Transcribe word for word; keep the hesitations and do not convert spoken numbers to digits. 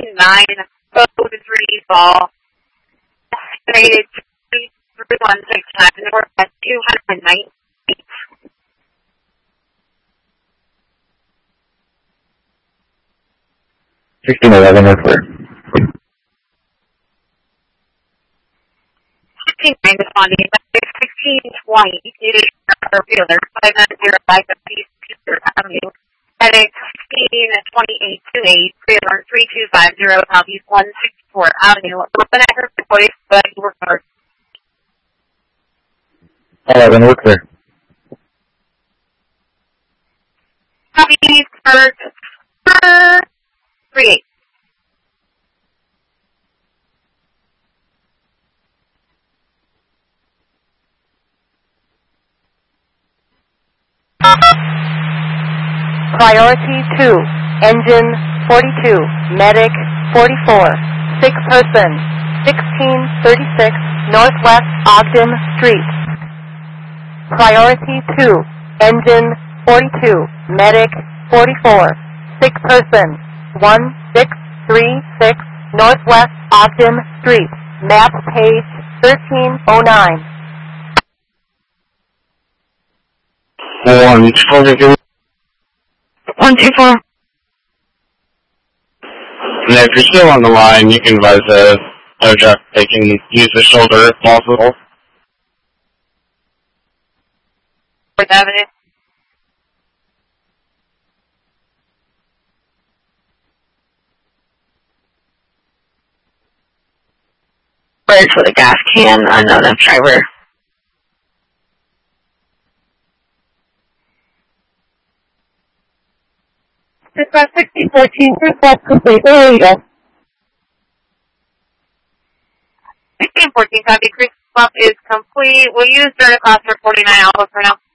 nine code three fall. Estimated three one six nine north at two hundred ninety. sixteen eleven report. sixteen nine responding. sixteen twenty. It is a regular five nine zero five East Peter Avenue. Heading sixteen twenty-eight twenty-eight, trailer three two five zero Southeast one sixty-four Avenue. Open at her voice, but you report. eleven, we're clear. Copy, start, three eight. Priority two, engine forty-two, medic forty-four, sick person, sixteen thirty-six Northwest Ogden Street. Priority two, engine forty-two, medic forty-four, sick person, one six three six Northwest Ogden Street, map page thirteen oh nine. One, forty-two. One two four. And if you're still on the line, you can advise the tow truck they can use the shoulder if possible. Fourth Avenue. Where's for the gas can? Another driver. Dispatch sixteen fourteen, dispatch complete. There we go. sixteen fourteen, copy. Creek swap is complete. We'll use Data Class for forty-nine Alpha for now.